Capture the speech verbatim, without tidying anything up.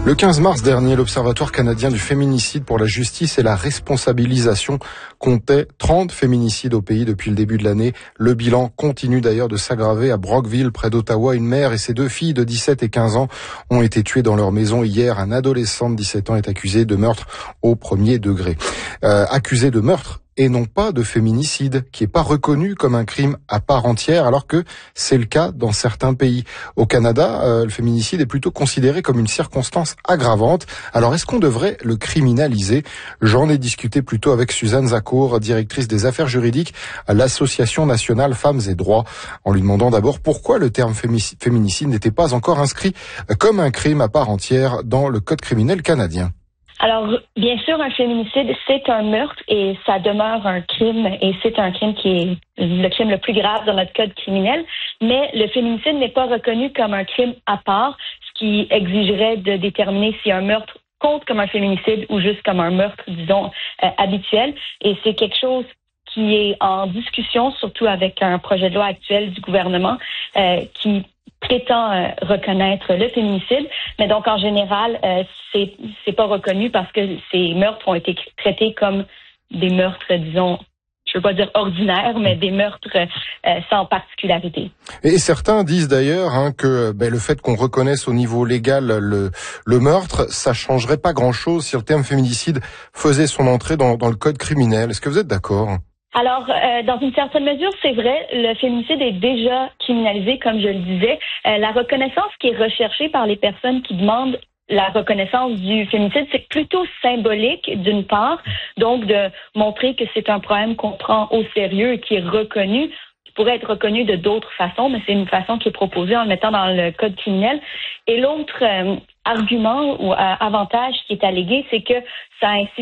Le quinze mars dernier, l'Observatoire canadien du féminicide pour la justice et la responsabilisation comptait trente féminicides au pays depuis le début de l'année. Le bilan continue d'ailleurs de s'aggraver à Brockville, près d'Ottawa. Une mère et ses deux filles de dix-sept et quinze ans ont été tuées dans leur maison hier. Un adolescent de dix-sept ans est accusé de meurtre au premier degré. Euh, accusé de meurtre et non pas de féminicide, qui n'est pas reconnu comme un crime à part entière, alors que c'est le cas dans certains pays. Au Canada, euh, le féminicide est plutôt considéré comme une circonstance aggravante. Alors, est-ce qu'on devrait le criminaliser? J'en ai discuté plutôt avec Suzanne Zacour, directrice des affaires juridiques à l'Association nationale Femmes et Droits, en lui demandant d'abord pourquoi le terme féminicide n'était pas encore inscrit comme un crime à part entière dans le Code criminel canadien. Alors, bien sûr, un féminicide, c'est un meurtre et ça demeure un crime et c'est un crime qui est le crime le plus grave dans notre code criminel. Mais le féminicide n'est pas reconnu comme un crime à part, ce qui exigerait de déterminer si un meurtre compte comme un féminicide ou juste comme un meurtre, disons, euh, habituel. Et c'est quelque chose qui est en discussion, surtout avec un projet de loi actuel du gouvernement euh, qui prétend euh, reconnaître le féminicide, mais donc en général, euh, c'est c'est pas reconnu parce que ces meurtres ont été traités comme des meurtres, disons, je veux pas dire ordinaires, mais des meurtres euh, sans particularité. Et certains disent d'ailleurs hein, que ben, le fait qu'on reconnaisse au niveau légal le, le meurtre, ça changerait pas grand-chose si le terme féminicide faisait son entrée dans, dans le code criminel. Est-ce que vous êtes d'accord ? Alors, euh, dans une certaine mesure, c'est vrai, le féminicide est déjà criminalisé, comme je le disais. Euh, la reconnaissance qui est recherchée par les personnes qui demandent la reconnaissance du féminicide, c'est plutôt symbolique, d'une part, donc de montrer que c'est un problème qu'on prend au sérieux et qui est reconnu, qui pourrait être reconnu de d'autres façons, mais c'est une façon qui est proposée en le mettant dans le code criminel. Et l'autre euh, argument ou euh, avantage qui est allégué, c'est que ça incite